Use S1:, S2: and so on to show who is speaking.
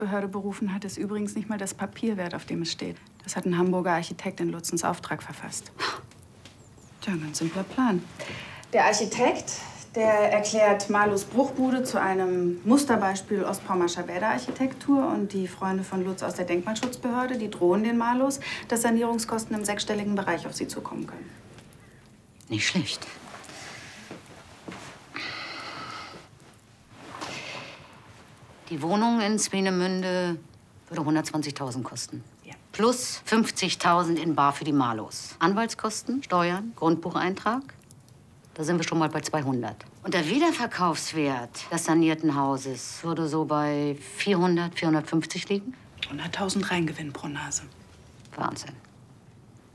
S1: Behörde berufen hat, ist übrigens nicht mal das Papier wert, auf dem es steht. Das hat ein Hamburger Architekt in Lutzens Auftrag verfasst. Tja, ein ganz simpler Plan. Der Architekt, der erklärt Marlows Bruchbude zu einem Musterbeispiel ostpommerscher Bäderarchitektur. Und die Freunde von Lutz aus der Denkmalschutzbehörde, die drohen den Marlows, dass Sanierungskosten im sechsstelligen Bereich auf sie zukommen können.
S2: Nicht schlecht. Die Wohnung in Swinemünde würde 120.000 kosten.
S1: Ja.
S2: Plus 50.000 in bar für die Marlows. Anwaltskosten, Steuern, Grundbucheintrag. Da sind wir schon mal bei 200. Und der Wiederverkaufswert des sanierten Hauses würde so bei 400, 450 liegen.
S1: 100.000 Reingewinn pro Nase.
S2: Wahnsinn.